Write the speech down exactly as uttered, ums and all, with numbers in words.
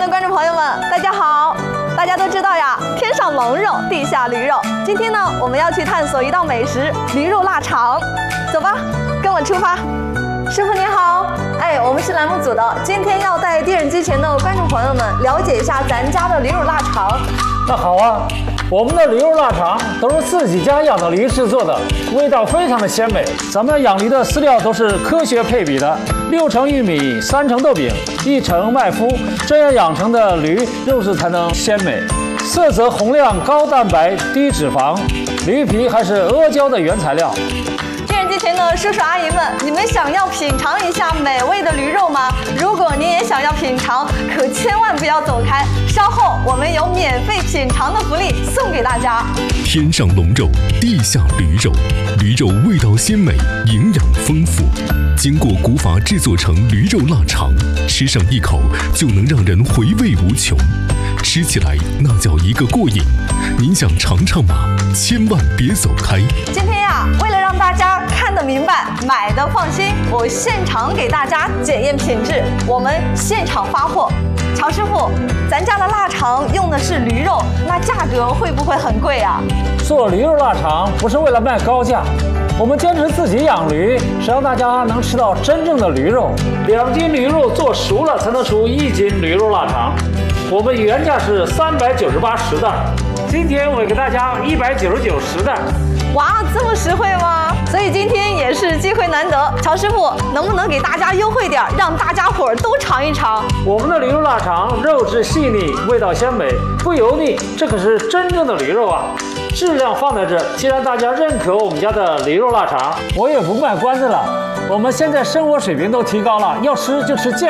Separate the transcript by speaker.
Speaker 1: 的观众朋友们，大家好！大家都知道呀，天上龙肉，地下驴肉。今天呢，我们要去探索一道美食——驴肉腊肠。走吧，跟我出发。师傅您好，哎，我们是栏目组的，今天要带电视机前的观众朋友们了解一下咱家的驴肉腊肠。
Speaker 2: 那好啊，我们的驴肉腊肠都是自己家养的驴制作的，味道非常的鲜美。咱们养驴的饲料都是科学配比的，六成玉米，三成豆饼，一成麦麸，这样养成的驴肉质才能鲜美。色泽红亮，高蛋白，低脂肪，驴皮还是阿胶的原材料。
Speaker 1: 电视机前的叔叔阿姨们，你们想要品尝一下美味的驴肉吗？如果您也想要品尝，可千万不要走开，稍后我们有免费品尝的福利送给大家。
Speaker 3: 天上龙肉，地下驴肉，驴肉味道鲜美，营养丰富，经过古法制作成驴肉腊肠，吃上一口就能让人回味无穷，吃起来那叫一个过瘾。您想尝尝吗？千万别走开。
Speaker 1: 今天呀，为了让大家看得明白，买的放心，我现场给大家检验品质，我们现场发货。乔师傅，咱家的腊肠用的是驴肉，那价格会不会很贵啊？
Speaker 2: 做驴肉腊肠不是为了卖高价，我们坚持自己养驴，是让大家能吃到真正的驴肉。两斤驴肉做熟了才能出一斤驴肉腊肠。我们原价是三百九十八十袋，今天我给大家一百九十九十袋。
Speaker 1: 哇，这么实惠吗？所以今天也是机会难得，乔师傅能不能给大家优惠点，让大家伙儿都尝一尝？
Speaker 2: 我们的驴肉腊肠肉质细腻，味道鲜美，不油腻，这可是真正的驴肉啊！质量放在这，既然大家认可我们家的驴肉腊肠，我也不卖关子了。我们现在生活水平都提高了，要吃就吃健